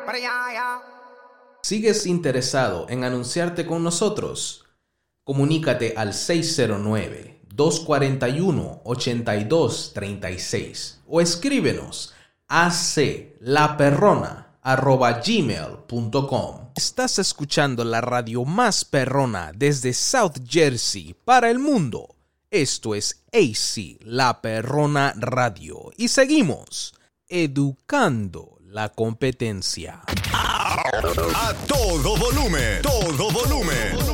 ¿Sigues interesado en anunciarte con nosotros? Comunícate al 609-241-8236 o escríbenos a aclaperrona@gmail.com. Estás escuchando la radio más perrona desde South Jersey para el mundo. Esto es AC La Perrona Radio y seguimos educando la competencia. A todo volumen, todo volumen.